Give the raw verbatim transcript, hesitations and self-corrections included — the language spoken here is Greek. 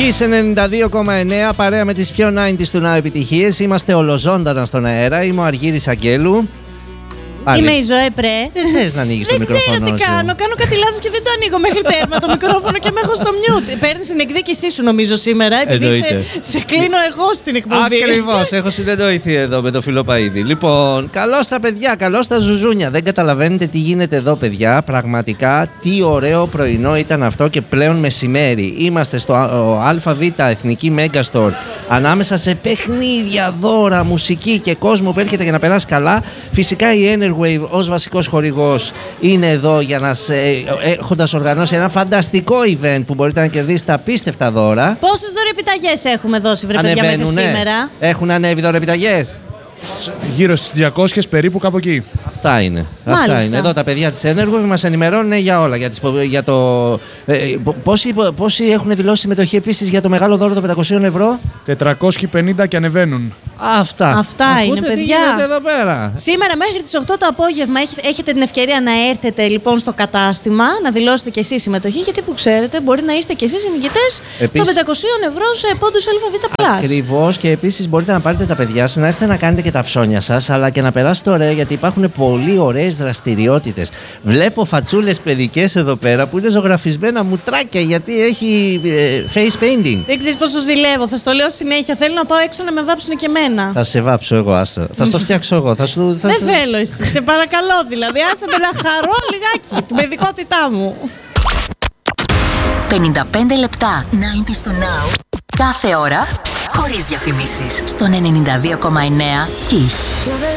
Kiss ενενήντα δύο κόμμα εννέα, παρέα με τις πιο ενενήντα του Now επιτυχίες. Είμαστε ολοζώντανα στον αέρα. Είμαι ο Αργύρης Αγγέλου. Πάλι. Είμαι η Ζωέ Πρέ. Δεν θες να ανοίγεις το μικρόφωνο. Δεν ξέρω τι κάνω. Κάνω κάτι λάθος και δεν το ανοίγω μέχρι τέρμα το μικρόφωνο και με έχω στο μιούτ. Παίρνεις την εκδίκησή σου νομίζω σήμερα, επειδή σε, σε κλείνω εγώ στην εκπομπή. Ακριβώς, έχω συνεννοηθεί εδώ με το Φιλοπαΐδη. Λοιπόν, καλώς τα παιδιά, καλώς τα ζουζούνια. Δεν καταλαβαίνετε τι γίνεται εδώ, παιδιά. Πραγματικά τι ωραίο πρωινό ήταν αυτό και πλέον μεσημέρι. Είμαστε στο ΑΒ Εθνική Megastore, ανάμεσα σε παιχνίδια, δώρα, μουσική και κόσμο που έρχεται για να περάσει καλά. Φυσικά η Enerwave ως βασικός χορηγός είναι εδώ για να σε, έχοντας οργανώσει ένα φανταστικό event που μπορείτε να κερδίσετε απίστευτα δώρα. Πόσες δωρεπιταγές έχουμε δώσει, βρε παιδιά, μέχρι σήμερα? Έχουν ανέβει δωρεπιταγές. Γύρω στις διακόσιες περίπου, κάπου εκεί. Αυτά είναι. Αυτά είναι. Εδώ τα παιδιά της Enerwave μας ενημερώνουν για όλα. Για, τις, για το, ε, πόσοι, πόσοι έχουν δηλώσει συμμετοχή επίσης για το μεγάλο δώρο των πεντακόσια ευρώ? τετρακόσιοι πενήντα και ανεβαίνουν. Αυτά. Αυτά Ακούτε είναι, τι παιδιά. γίνεται εδώ πέρα. Σήμερα μέχρι τις οκτώ το απόγευμα έχετε την ευκαιρία να έρθετε λοιπόν στο κατάστημα, να δηλώσετε κι εσείς συμμετοχή, γιατί που ξέρετε μπορεί να είστε κι εσείς οι νικητές των πεντακοσίων ευρώ σε πόντους ΑΒ+. Ακριβώς, και επίσης μπορείτε να πάρετε τα παιδιά σας, να έρθετε να κάνετε και τα ψώνια σας, αλλά και να περάσετε ωραία, γιατί υπάρχουν πολύ ωραίες δραστηριότητες. Βλέπω φατσούλες παιδικές εδώ πέρα που είναι ζωγραφισμένα μουτράκια, γιατί έχει ε, face painting. Δεν ξέρεις πόσο ζηλεύω, θα στο λέω συνέχεια. Θέλω να πάω έξω να με βάψουν και εμένα. Θα σε βάψω εγώ, άστα. Θα στο φτιάξω εγώ. Θα σου, θα Δεν σου... θέλω εσύ, σε παρακαλώ δηλαδή. Άσε με να χαρώ λιγάκι την παιδικότητά μου. πενήντα πέντε λεπτά ενενήντα στο Now. Κάθε ώρα, χωρίς διαφημίσεις. Στον ενενήντα δύο κόμμα εννέα Kiss.